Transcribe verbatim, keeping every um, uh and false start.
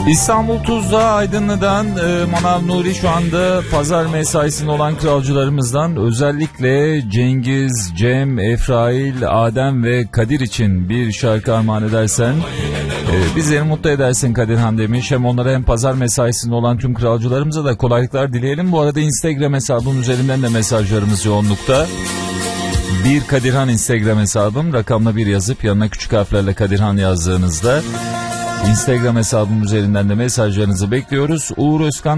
İstanbul Tuzla Aydınlı'dan e, Manav Nuri şu anda pazar mesaisinde olan kralcılarımızdan özellikle Cengiz, Cem, Efrail, Adem ve Kadir için bir şarkı armağan edersen e, bizleri mutlu edersin Kadirhan demiş. Hem onlara hem pazar mesaisinde olan tüm kralcılarımıza da kolaylıklar dileyelim. Bu arada Instagram hesabım üzerinden de mesajlarımız yoğunlukta. Bir Kadirhan Instagram hesabım, rakamla bir yazıp yanına küçük harflerle Kadirhan yazdığınızda Instagram hesabım üzerinden de mesajlarınızı bekliyoruz. Uğur Özkan